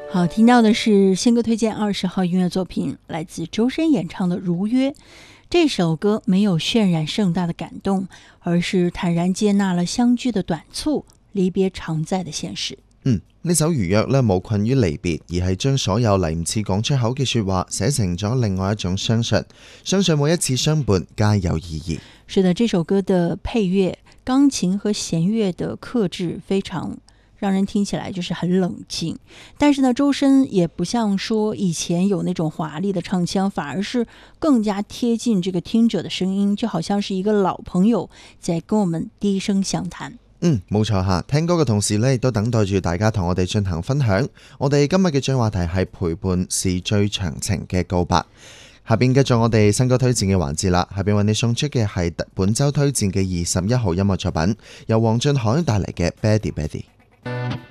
好，听到的是新歌推荐20号音乐作品，来自周深演唱的《如约》。这首歌没有渲染盛大的感動，而是坦然接納了相聚的短促，離別常在的現實。 呢首《如約》呢冇困於離別，而係將所有嚟唔切講出口嘅說話寫成咗另外一種相信，相信每一次相伴皆有意義。 是的，這首歌的配樂，鋼琴和弦樂的克制非常讓人聽起來就是很冷靜，但是呢，周深也不像說以前有那種華麗的唱腔，反而是更加貼近這個聽者的聲音，就好像是一個老朋友在跟我們低聲詳談。 冇錯吓，聽歌嘅同時呢，亦都等待住大家同我哋進行分享。我哋今日嘅主話題係陪伴是最長情嘅告白。下邊繼續我哋新歌推薦嘅環節啦，下邊為你送出嘅係本周推薦嘅21號音樂作品，由黃俊凱帶嚟嘅 Betty Betty。